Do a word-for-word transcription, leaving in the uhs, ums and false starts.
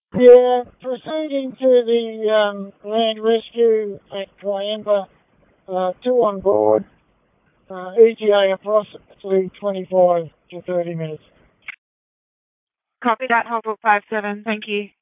Yeah, proceeding to the um, land rescue at Coimbra, uh, two on board, uh, E T A approximately twenty-five to thirty minutes. Copy that, Hold five seven. Thank you.